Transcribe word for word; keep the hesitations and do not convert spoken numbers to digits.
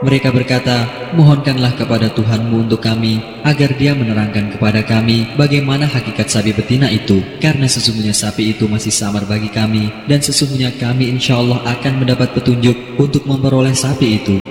Mereka berkata, mohonkanlah kepada Tuhanmu untuk kami, agar dia menerangkan kepada kami bagaimana hakikat sapi betina itu, karena sesungguhnya sapi itu masih samar bagi kami, dan sesungguhnya kami insya Allah akan mendapat petunjuk untuk memperoleh sapi itu.